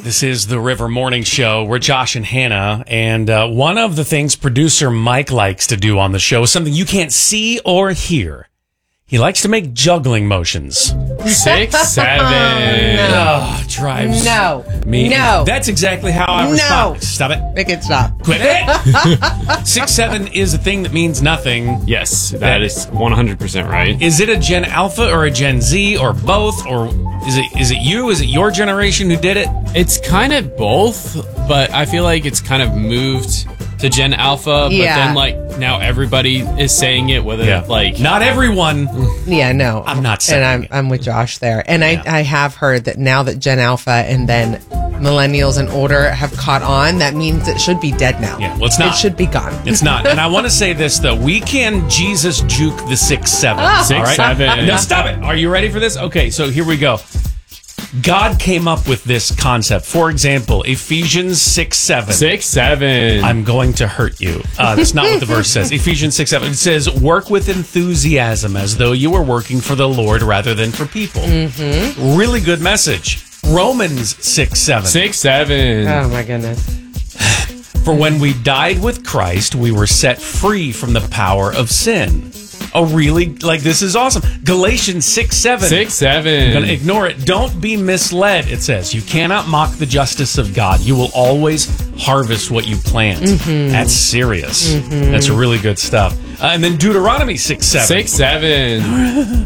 This is the River Morning Show. We're Josh and Hannah, and one of the things producer Mike likes to do on the show is something you can't see or hear. He likes to make juggling motions. 6, 7. Oh, drives me. No. That's exactly how I respond. No. Stop it. Make it stop. Quit it. 6, 7 is a thing that means nothing. Yes, that is 100% right. Is it a Gen Alpha or a Gen Z or both? Or is it you? Is it your generation who did it? It's kind of both, but I feel like it's kind of moved to Gen Alpha, Yeah. but then like now everybody is saying it, whether like Not everyone. Yeah, no. I'm not saying And it. I'm with Josh there. And I have heard that now that Gen Alpha and then millennials and older have caught on, that means it should be dead now. Yeah, well, it's not. It should be gone. It's not. And I want to say this, though. We can Jesus juke the 6, 7. Oh. 6, 7. No, stop it. Are you ready for this? Okay, so here we go. God came up with this concept. For example, Ephesians 6, 7. 6, 7. I'm going to hurt you. That's not what the verse says. Ephesians 6, 7. It says, work with enthusiasm as though you were working for the Lord rather than for people. Mm-hmm. Really good message. Romans 6, 7. 6, 7. Oh, my goodness. For when we died with Christ, we were set free from the power of sin. Oh, really? Like, this is awesome. Galatians 6, 7. 6, 7. Gonna ignore it. Don't be misled, it says. You cannot mock the justice of God. You will always harvest what you plant. Mm-hmm. That's serious. Mm-hmm. That's really good stuff. And then Deuteronomy 6, 7. 6, 7.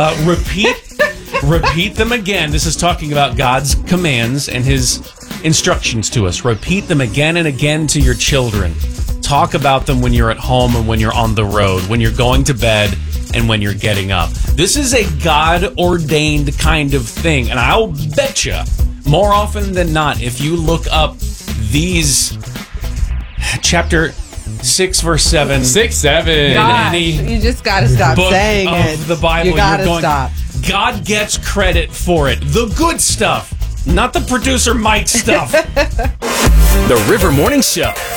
Repeat them again. This is talking about God's commands and his instructions to us. Repeat them again and again to your children. Talk about them when you're at home and when you're on the road, when you're going to bed and when you're getting up. This is a God-ordained kind of thing. And I'll bet you, more often than not, if you look up these chapter 6, verse 7. 6, 7. Gosh, you just got to stop book saying of it. the Bible, You got to you're going, stop. God gets credit for it. The good stuff, not the producer Mike stuff. The River Morning Show.